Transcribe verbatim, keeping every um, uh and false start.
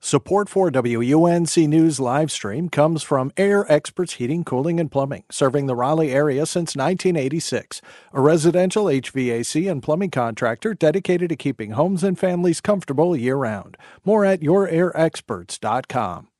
Support for W U N C News live stream comes from Air Experts Heating, Cooling, and Plumbing, serving the Raleigh area since nineteen eighty-six. A residential H V A C and plumbing contractor dedicated to keeping homes and families comfortable year-round. More at your air experts dot com.